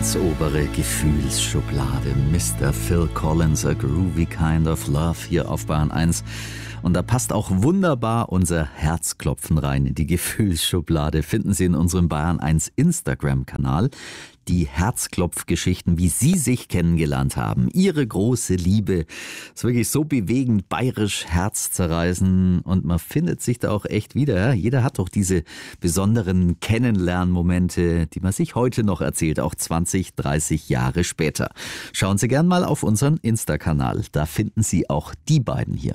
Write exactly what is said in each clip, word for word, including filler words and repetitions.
ganz obere Gefühlsschublade. Mister Phil Collins, A Groovy Kind of Love hier auf Bayern eins. Und da passt auch wunderbar unser Herzklopfen rein in die Gefühlsschublade. Finden Sie in unserem Bayern eins Instagram-Kanal. Die Herzklopfgeschichten, wie Sie sich kennengelernt haben. Ihre große Liebe. Ist wirklich so bewegend, bayerisch, herzzerreißend. Und man findet sich da auch echt wieder. Jeder hat doch diese besonderen Kennenlernmomente, die man sich heute noch erzählt, auch zwanzig, dreißig Jahre später. Schauen Sie gern mal auf unseren Insta-Kanal. Da finden Sie auch die beiden hier.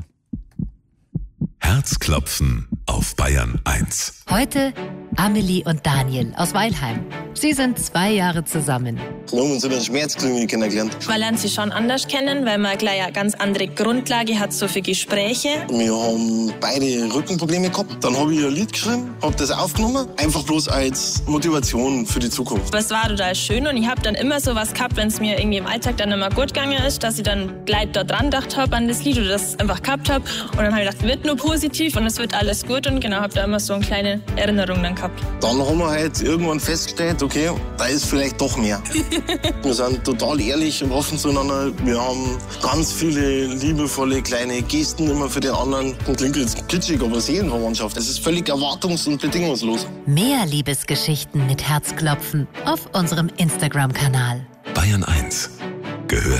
Herzklopfen auf Bayern eins. Heute Amelie und Daniel aus Weilheim. Sie sind zwei Jahre zusammen. Wir haben uns in der Schmerzklinik kennengelernt. Man lernt sie schon anders kennen, weil man gleich eine ganz andere Grundlage hat, so für Gespräche. Wir haben beide Rückenprobleme gehabt. Dann habe ich ein Lied geschrieben, habe das aufgenommen, einfach bloß als Motivation für die Zukunft. Das war total schön und ich habe dann immer so was gehabt, wenn es mir irgendwie im Alltag dann immer gut gegangen ist, dass ich dann gleich da dran gedacht habe an das Lied oder das einfach gehabt habe. Und dann habe ich gedacht, wird nur positiv und es wird alles gut und genau, habe da immer so eine kleine Erinnerung dann gehabt. Dann haben wir halt irgendwann festgestellt, okay, da ist vielleicht doch mehr. Wir sind total ehrlich und offen zueinander. Wir haben ganz viele liebevolle kleine Gesten immer für den anderen. Das klingt jetzt kitschig, aber Seelenverwandtschaft. Es ist völlig erwartungs- und bedingungslos. Mehr Liebesgeschichten mit Herzklopfen auf unserem Instagram-Kanal. Bayern eins gehört